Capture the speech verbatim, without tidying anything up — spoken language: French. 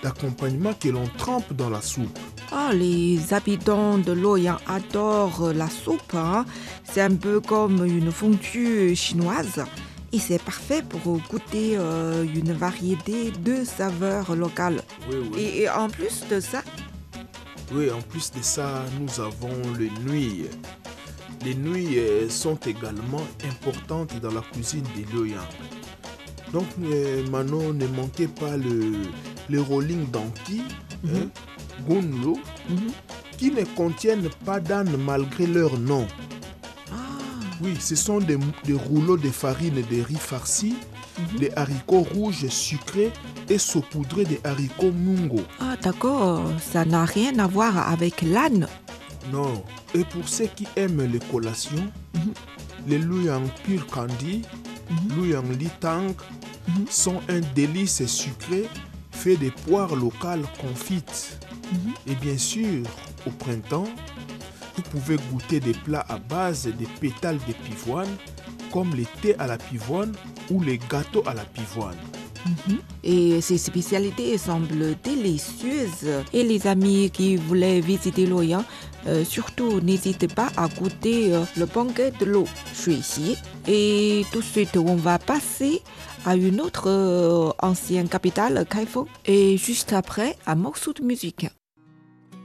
d'accompagnement que l'on trempe dans la soupe. Ah, les habitants de Loyang adorent la soupe, hein. C'est un peu comme une fondue chinoise. Et c'est parfait pour goûter euh, une variété de saveurs locales. Oui, oui. Et, et en plus de ça, Oui, en plus de ça, nous avons les nouilles. Les nouilles euh, sont également importantes dans la cuisine de Loyang. Donc, euh, Manon, ne manquez pas le, le rolling d'anki, Mhm. hein, gunlo, mhm. qui ne contiennent pas d'âne malgré leur nom. Ah, Oui, ce sont des, des rouleaux de farine de riz farci, mhm. des haricots rouges sucrés et saupoudrés de haricots mungo. Ah, d'accord, ça n'a rien à voir avec l'âne. Non. Et pour ceux qui aiment les collations, Mhm. les Loyang Pure Candy, Mhm. Loyang Litang Mhm. sont un délice sucré fait de poires locales confites. Mhm. Et bien sûr, au printemps, vous pouvez goûter des plats à base de pétales de pivoine, comme les thés à la pivoine ou les gâteaux à la pivoine. Mhm. Et ces spécialités semblent délicieuses. Et les amis qui voulaient visiter Loyang, euh, surtout n'hésitez pas à goûter euh, le banquet de l'eau, Shuixi. Et tout de suite, on va passer à une autre euh, ancienne capitale, Kaifeng. Et juste après, un morceau de musique.